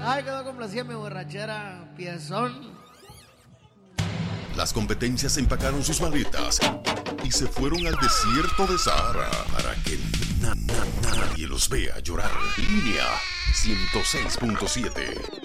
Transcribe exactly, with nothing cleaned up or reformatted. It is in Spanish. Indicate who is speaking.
Speaker 1: Ay, quedó complacida mi borrachera, piezón.
Speaker 2: Las competencias empacaron sus maletas y se fueron al desierto de Sahara para que na- na- nadie los vea llorar. Línea ciento seis punto siete.